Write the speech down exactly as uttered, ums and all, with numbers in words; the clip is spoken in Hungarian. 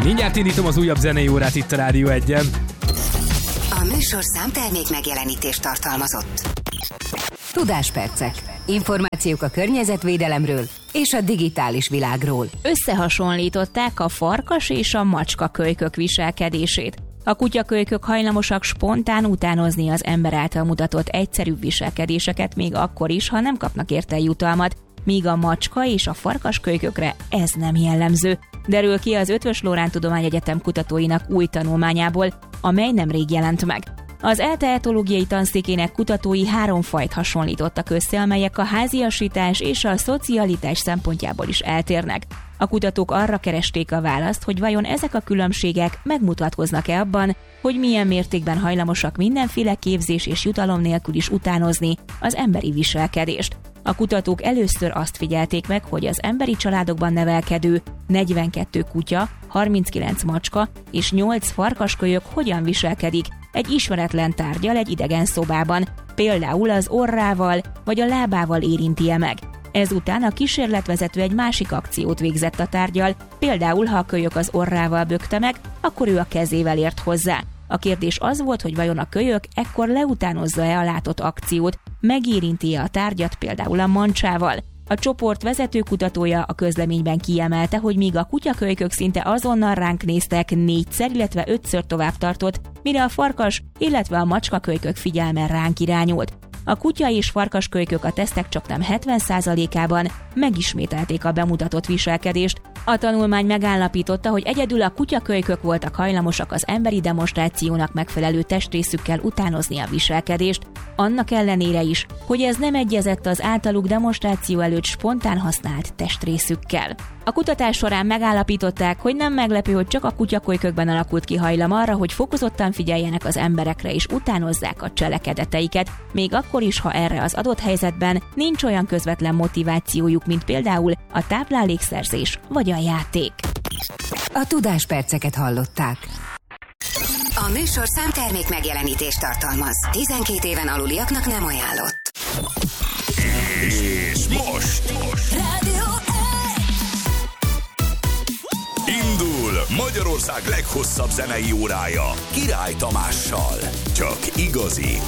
Mindjárt indítom az újabb zenei órát itt a Rádió egyen. A műsorszám termék megjelenítést tartalmazott. Tudáspercek. Információk a környezetvédelemről és a digitális világról. Összehasonlították a farkas és a macska kölykök viselkedését. A kutyakölykök hajlamosak spontán utánozni az ember által mutatott egyszerűbb viselkedéseket még akkor is, ha nem kapnak érte jutalmat, míg a macska és a farkas kölykökre ez nem jellemző. Derül ki az Eötvös Loránd Tudományegyetem kutatóinak új tanulmányából, amely nemrég jelent meg. Az é té etológiai tanszékének kutatói három fajt hasonlítottak össze, amelyek a háziasítás és a szocialitás szempontjából is eltérnek. A kutatók arra keresték a választ, hogy vajon ezek a különbségek megmutatkoznak-e abban, hogy milyen mértékben hajlamosak mindenféle képzés és jutalom nélkül is utánozni az emberi viselkedést. A kutatók először azt figyelték meg, hogy az emberi családokban nevelkedő negyvenkettő kutya, harminckilenc macska és nyolc farkaskölyök hogyan viselkedik egy ismeretlen tárggyal egy idegen szobában, például az orrával vagy a lábával érinti-e meg. Ezután a kísérletvezető egy másik akciót végzett a tárggyal, például ha a kölyök az orrával bökte meg, akkor ő a kezével ért hozzá. A kérdés az volt, hogy vajon a kölyök ekkor leutánozza-e a látott akciót, megérinti-e a tárgyat például a mancsával. A csoport vezető kutatója a közleményben kiemelte, hogy míg a kutyakölykök szinte azonnal ránk néztek, négyszer, illetve ötször tovább tartott, mire a farkas, illetve a macskakölykök figyelme ránk irányult. A kutya és farkaskölykök a tesztek csaknem hetven százalékában megismételték a bemutatott viselkedést. A tanulmány megállapította, hogy egyedül a kutyakölykök voltak hajlamosak az emberi demonstrációnak megfelelő testrészükkel utánozni a viselkedést, annak ellenére is, hogy ez nem egyezett az általuk demonstráció előtt spontán használt testrészükkel. A kutatás során megállapították, hogy nem meglepő, hogy csak a kutyakölykökben alakult ki hajlam arra, hogy fokozottan figyeljenek az emberekre és utánozzák a cselekedeteiket, még akkor is, ha erre az adott helyzetben nincs olyan közvetlen motivációjuk, mint például a táplálékszerzés vagy a játék. A tudásperceket hallották. A műsorszám termék megjelenítést tartalmaz. tizenkét éven aluliaknak nem ajánlott. És most, most. Rádió Indul Magyarország leghosszabb zenei órája Király Tamással. Csak igazi